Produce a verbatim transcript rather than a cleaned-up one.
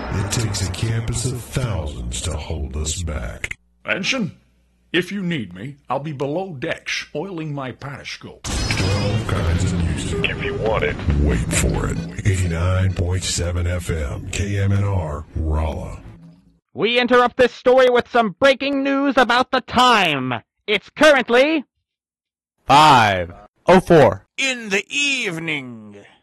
It takes a campus of thousands to hold us back. Ensign, if you need me, I'll be below decks, oiling my periscope. Twelve kinds of music. If you want it. Wait for it. eighty-nine point seven F M, K M N R, Rolla. We interrupt this story with some breaking news about the time. It's currently... five oh four in the evening.